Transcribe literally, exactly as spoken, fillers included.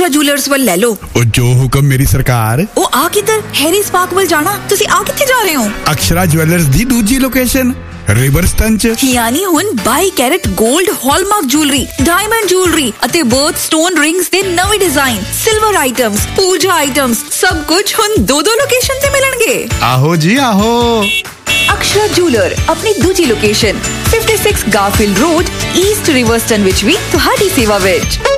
Akshara jewellers ਵੱਲ ਲੈ ਲਓ। ਉਹ ਜੋ ਹੁਕਮ ਮੇਰੀ ਸਰਕਾਰ। ਉਹ ਆ ਕਿੱਧਰ? ਹੈਰੀ ਸਪਾਰਕ ਵੱਲ ਜਾਣਾ। ਤੁਸੀਂ ਆ ਕਿੱਥੇ ਜਾ ਰਹੇ ਹੋ? ਅਕਸ਼ਰਾ ਜੁਐਲਰਸ ਦੀ ਦੂਜੀ ਲੋਕੇਸ਼ਨ ਰਿਵਰਸਟਨ ਚ। ਯਾਨੀ ਹੁਣ ਬਾਈ ਕੈਰਟ 골ਡ ਹਾਲਮਾਰਕ ਜੁਐਲਰੀ, ਡਾਇਮੰਡ ਜੁਐਲਰੀ ਅਤੇ ਬਰਥ ਸਟੋਨ ਰਿੰਗਸ ਦੇ ਨਵੇਂ ਡਿਜ਼ਾਈਨ, ਸਿਲਵਰ ਆਈਟਮਸ, ਪੂਜਾ ਆਈਟਮਸ, ਸਭ ਕੁਝ ਹੁਣ ਦੋ ਦੋ ਲੋਕੇਸ਼ਨ ਤੇ ਮਿਲਣਗੇ। ਆਹੋ ਜੀ ਆਹੋ। ਅਕਸ਼ਰਾ ਜੁਐਲਰ ਆਪਣੀ ਦੂਜੀ ਲੋਕੇਸ਼ਨ ਛਪਨ ਗਾਰਫੀਲਡ ਰੋਡ, ਈਸਟ ਰਿਵਰਸਟਨ ਵਿੱਚ ਵੀ ਤੁਹਾਡੀ ਸੇਵਾ ਵਿੱਚ।